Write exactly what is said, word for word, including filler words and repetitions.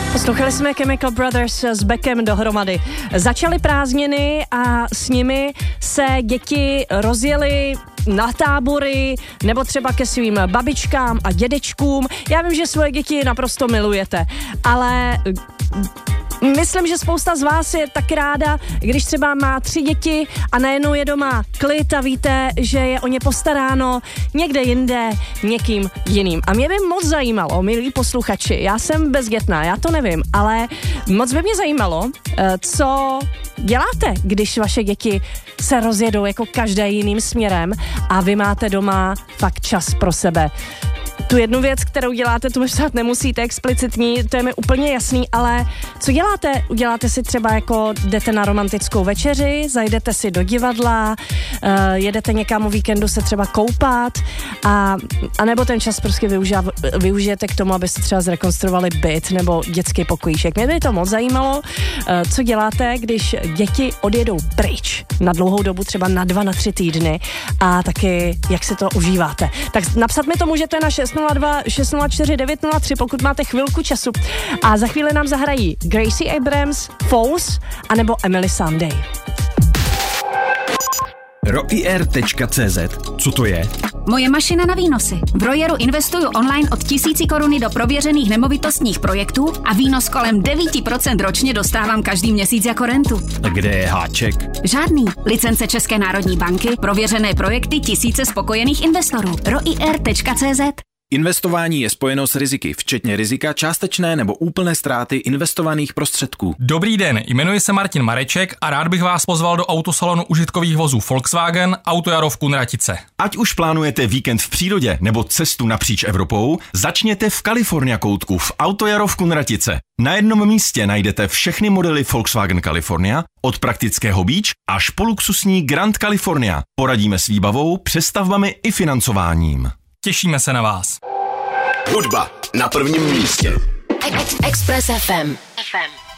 Poslouchali jsme Chemical Brothers s Beckem dohromady. Začaly prázdniny a s nimi se děti rozjeli na tábory nebo třeba ke svým babičkám a dědečkům. Já vím, že svoje děti naprosto milujete, ale myslím, že spousta z vás je tak ráda, když třeba má tři děti a najednou je doma klid a víte, že je o ně postaráno někde jinde někým jiným. A mě by moc zajímalo, milí posluchači, já jsem bezdětná, já to nevím, ale moc by mě zajímalo, co děláte, když vaše děti se rozjedou jako každé jiným směrem a vy máte doma fakt čas pro sebe. Tu jednu věc, kterou děláte, tu psát nemusíte explicitní, to je mi úplně jasný, ale co děláte? Uděláte si třeba jako jdete na romantickou večeři, zajdete si do divadla, uh, jedete někam o víkendu se třeba koupat a, a nebo ten čas prostě využija, využijete k tomu, abyste třeba zrekonstruovali byt nebo dětský pokojíček. Mě by to moc zajímalo, uh, co děláte, když děti odjedou pryč na dlouhou dobu, třeba na dva, na tři týdny a taky jak si to užíváte. Tak napsat mi to můžete na šest nula dva šest nula čtyři devět nula tři, pokud máte chvilku času. A za chvíli nám zahrají Gracie Abrams, Falls, anebo Emily Sandé. roier tečka cé zet. Co to je? Moje mašina na výnosy. V Roieru investuju online od tisíci koruny do prověřených nemovitostních projektů a výnos kolem devět procent ročně dostávám každý měsíc jako rentu. A kde je háček? Žádný. Licence České národní banky, prověřené projekty, tisíce spokojených investorů. roier tečka cé zet. Investování je spojeno s riziky, včetně rizika částečné nebo úplné ztráty investovaných prostředků. Dobrý den, jmenuji se Martin Mareček a rád bych vás pozval do autosalonu užitkových vozů Volkswagen Autojaro v Kunratice. Ať už plánujete víkend v přírodě nebo cestu napříč Evropou, začněte v California koutku v Autojaro v Kunratice. Na jednom místě najdete všechny modely Volkswagen California, od praktického Beach až po luxusní Grand California. Poradíme s výbavou, přestavbami i financováním. Těšíme se na vás. Hudba na prvním místě. Express ef em.